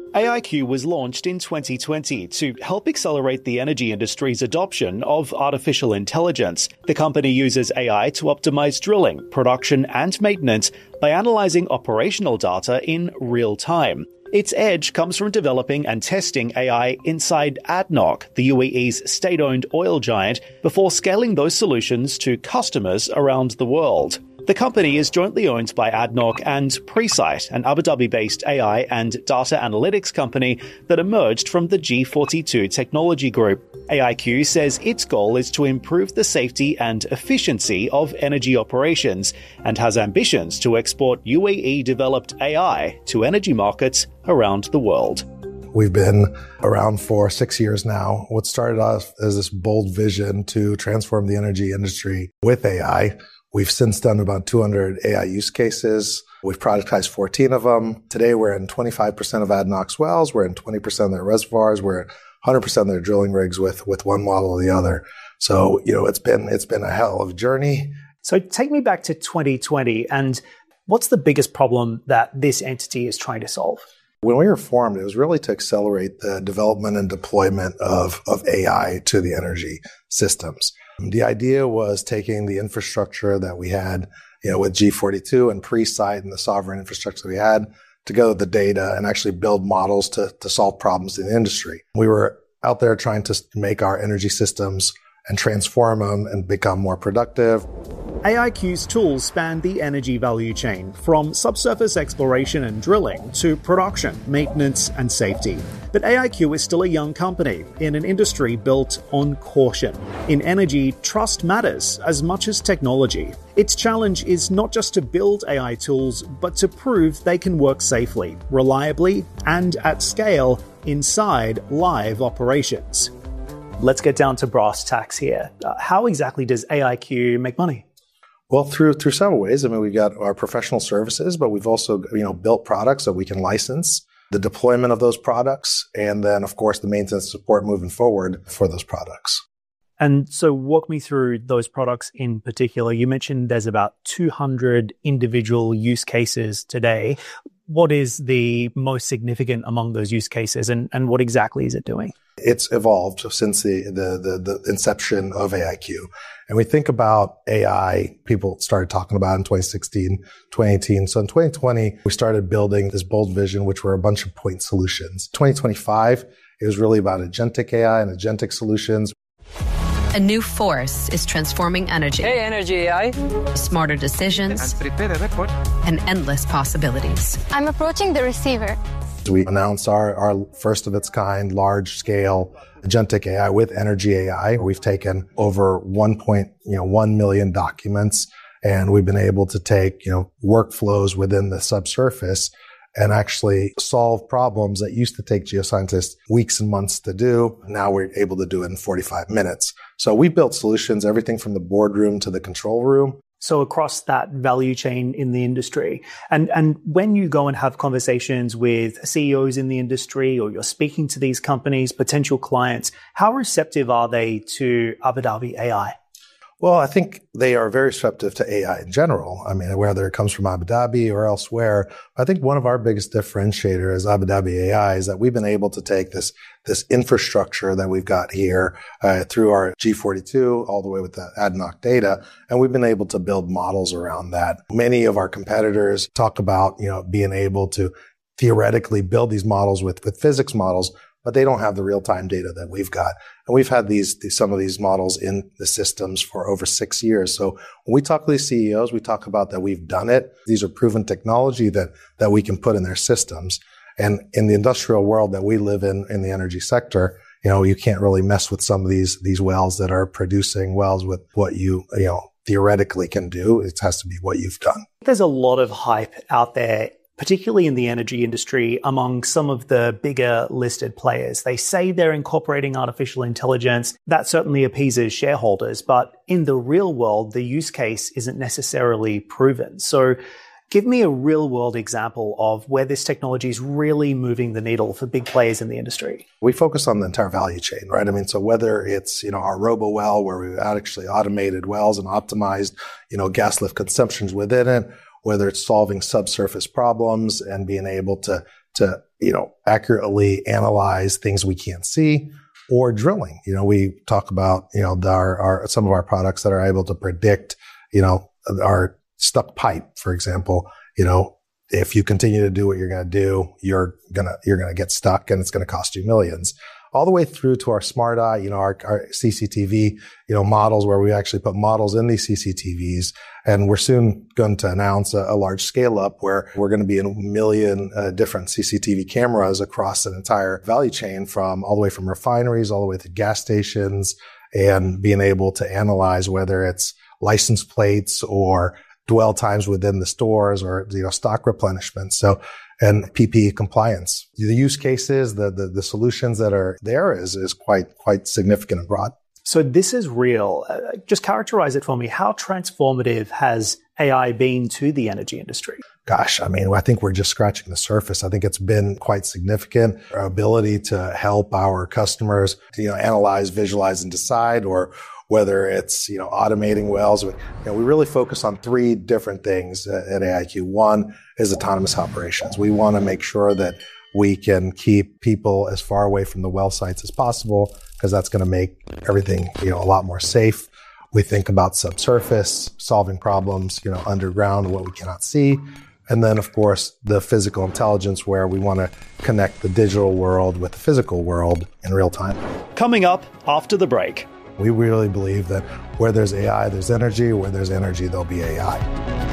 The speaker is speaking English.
AIQ was launched in 2020 to help accelerate the energy industry's adoption of artificial intelligence. The company uses AI to optimize drilling, production, and maintenance by analyzing operational data in real time. Its edge comes from developing and testing AI inside ADNOC, the UAE's state-owned oil giant, before scaling those solutions to customers around the world. The company is jointly owned by ADNOC and Presight, an Abu Dhabi-based AI and data analytics company that emerged from the G42 technology group. AIQ says its goal is to improve the safety and efficiency of energy operations and has ambitions to export UAE-developed AI to energy markets around the world. We've been around for 6 years now. What started off as this bold vision to transform the energy industry with AI, we've since done about 200 AI use cases. We've productized 14 of them. Today, we're in 25% of ADNOC's wells. We're in 20% of their reservoirs. We're in 100% of their drilling rigs with one model or the other. So, it's been a hell of a journey. So take me back to 2020, and what's the biggest problem that this entity is trying to solve? When we were formed, it was really to accelerate the development and deployment of AI to the energy systems. The idea was taking the infrastructure that we had, with G42 and Presight and the sovereign infrastructure we had, together with the data and actually build models to solve problems in the industry. We were out there trying to make our energy systems and transform them and become more productive. AIQ's tools span the energy value chain, from subsurface exploration and drilling to production, maintenance, and safety. But AIQ is still a young company in an industry built on caution. In energy, trust matters as much as technology. Its challenge is not just to build AI tools, but to prove they can work safely, reliably, and at scale inside live operations. Let's get down to brass tacks here. How exactly does AIQ make money? Well, through several ways. We've got our professional services, but we've also, built products that we can license, the deployment of those products, and then, of course, the maintenance support moving forward for those products. And so walk me through those products in particular. You mentioned there's about 200 individual use cases today. What is the most significant among those use cases, and what exactly is it doing? It's evolved since the inception of AIQ. And we think about AI, people started talking about in 2016, 2018. So in 2020, we started building this bold vision, which were a bunch of point solutions. 2025, it was really about agentic AI and agentic solutions. A new force is transforming energy. Hey, Energy AI. Smarter decisions and endless possibilities. I'm approaching the receiver. We announced our first of its kind, large scale agentic AI with Energy AI. We've taken over 1 million documents, and we've been able to take, workflows within the subsurface and actually solve problems that used to take geoscientists weeks and months to do. Now we're able to do it in 45 minutes. So we built solutions, everything from the boardroom to the control room. So across that value chain in the industry, and when you go and have conversations with CEOs in the industry, or you're speaking to these companies, potential clients, how receptive are they to Abu Dhabi AI? Well, I think they are very receptive to AI in general. Whether it comes from Abu Dhabi or elsewhere, I think one of our biggest differentiators as Abu Dhabi AI is that we've been able to take this infrastructure that we've got here through our G42 all the way with the ADNOC data, and we've been able to build models around that. Many of our competitors talk about, being able to theoretically build these models with physics models, but they don't have the real-time data that we've got. And we've had some of these models in the systems for over 6 years. So when we talk to these CEOs, we talk about that we've done it. These are proven technology that we can put in their systems. And in the industrial world that we live in the energy sector, you can't really mess with some of these wells that are producing wells with what you theoretically can do. It has to be what you've done. There's a lot of hype out there, particularly in the energy industry, among some of the bigger listed players. They say they're incorporating artificial intelligence. That certainly appeases shareholders, but in the real world, the use case isn't necessarily proven. So give me a real world example of where this technology is really moving the needle for big players in the industry. We focus on the entire value chain, right? So whether it's, our robo well, where we've actually automated wells and optimized, gas lift consumptions within it, whether it's solving subsurface problems and being able to to, accurately analyze things we can't see, or drilling. We talk about, some of our products that are able to predict, our stuck pipe, for example. If you continue to do what you're going to do, you're going to get stuck and it's going to cost you millions. All the way through to our Smart Eye, our CCTV, models where we actually put models in these CCTVs. And we're soon going to announce a large scale up where we're going to be in 1 million different CCTV cameras across an entire value chain, from all the way from refineries all the way to gas stations, and being able to analyze whether it's license plates or dwell times within the stores, or, stock replenishment. So, and PPE compliance. The use cases, the solutions that are there is quite significant and broad. So this is real. Just characterize it for me. How transformative has AI been to the energy industry? Gosh, I think we're just scratching the surface. I think it's been quite significant. Our ability to help our customers, analyze, visualize, and decide, or whether it's, automating wells. We really focus on 3 different things at AIQ. One is autonomous operations. We want to make sure that we can keep people as far away from the well sites as possible, because that's going to make everything, a lot more safe. We think about subsurface, solving problems, underground, what we cannot see. And then, of course, the physical intelligence, where we want to connect the digital world with the physical world in real time. Coming up after the break. We really believe that where there's AI, there's energy. Where there's energy, there'll be AI.